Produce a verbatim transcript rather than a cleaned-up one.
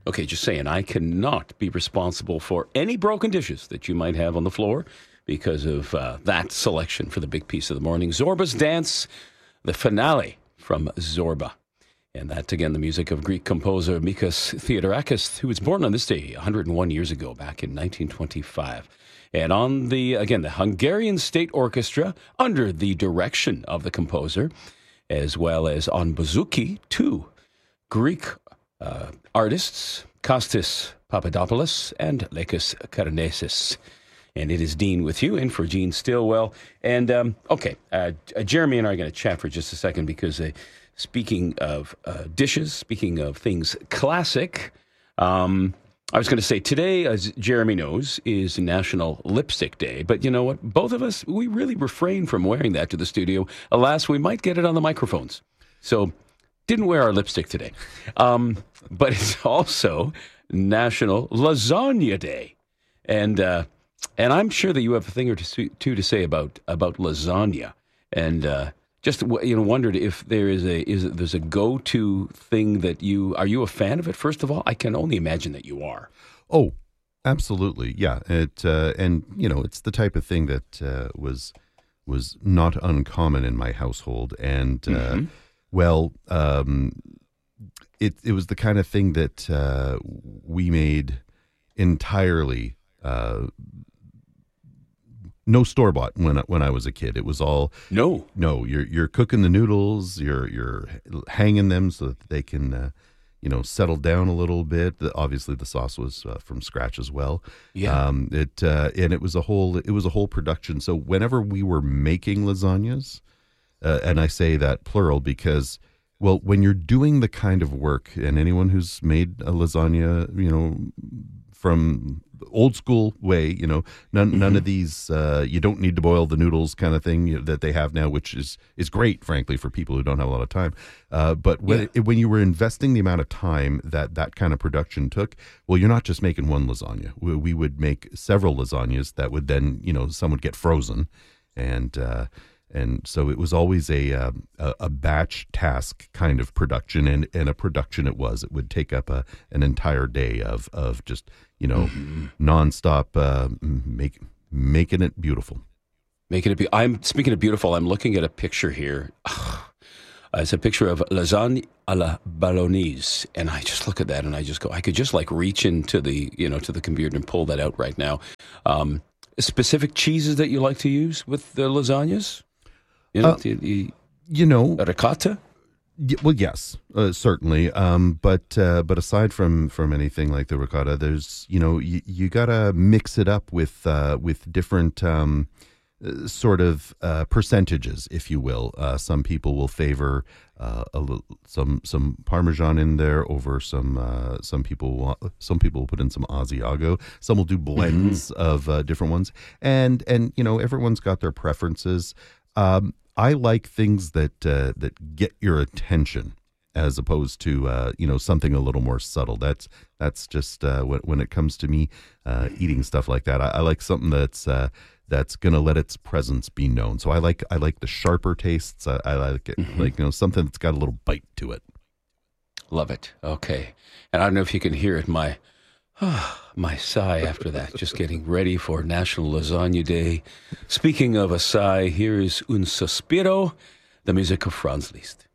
Okay, just saying, I cannot be responsible for any broken dishes that you might have on the floor because of uh, that selection for the big piece of the morning. Zorba's Dance, the finale from Zorba. And that, again, the music of Greek composer Mikis Theodorakis, who was born on this day one hundred one years ago, back in nineteen twenty-five. And on the, again, the Hungarian State Orchestra, under the direction of the composer, as well as on bouzouki, two Greek uh, artists, Kostis Papadopoulos and Lakis Karanesis. And it is Dean with you, in for Gene Stillwell. And, um, okay, uh, Jeremy and I are going to chat for just a second because uh, speaking of uh, dishes, speaking of things classic, um, I was going to say today, as Jeremy knows, is National Lipstick Day. But you know what? Both of us, we really refrain from wearing that to the studio. Alas, we might get it on the microphones. So didn't wear our lipstick today. Um, but it's also National Lasagna Day. And uh, and I'm sure that you have a thing or two to say about about lasagna. And uh, just you know, wondered if there is a is there's a go-to thing that you are you a fan of it? First of all, I can only imagine that you are. Oh, absolutely, yeah. It uh, and you know, it's the type of thing that uh, was was not uncommon in my household, and uh, mm-hmm. well, um, it it was the kind of thing that uh, we made entirely. Uh, No store bought when I, when I was a kid. It was all no, no. You're you're cooking the noodles. You're you're hanging them so that they can, uh, you know, settle down a little bit. The, obviously, the sauce was uh, from scratch as well. Yeah. Um, it uh, and it was a whole it was a whole production. So whenever we were making lasagnas, uh, and I say that plural because, well, when you're doing the kind of work, and anyone who's made a lasagna, you know, from old school way, you know, none none mm-hmm. of these uh, you don't need to boil the noodles kind of thing you know, that they have now, which is is great, frankly, for people who don't have a lot of time. Uh, but when yeah. it, when you were investing the amount of time that that kind of production took, well, you're not just making one lasagna. We, we would make several lasagnas that would then, you know, some would get frozen, and uh, and so it was always a, uh, a a batch task kind of production, and, and a production it was. It would take up a an entire day of of just, you know, mm-hmm. nonstop uh, make making it beautiful. Making it be. I'm speaking of beautiful. I'm looking at a picture here. It's a picture of lasagne à la bolognese, and I just look at that and I just go, I could just like reach into the you know to the computer and pull that out right now. Um, specific cheeses that you like to use with the lasagnas? You know, uh, the, the, you know, ricotta. Y- well, yes, uh, certainly. Um, but uh, but aside from, from anything like the ricotta, there's you know you, you gotta mix it up with uh, with different um, uh, sort of uh, percentages, if you will. Uh, some people will favor uh, a little, some some Parmesan in there over some uh, some people will, some people will put in some Asiago. Some will do blends mm-hmm. of uh, different ones, and and you know everyone's got their preferences. Um, I like things that uh, that get your attention, as opposed to uh, you know something a little more subtle. That's that's just uh, when when it comes to me uh, eating stuff like that. I, I like something that's uh, that's gonna let its presence be known. So I like I like the sharper tastes. I, I like it mm-hmm. like you know something that's got a little bite to it. Love it. Okay, and I don't know if you can hear it. My my sigh after that, just getting ready for National Lasagna Day. Speaking of a sigh, here is Un Sospiro, the music of Franz Liszt.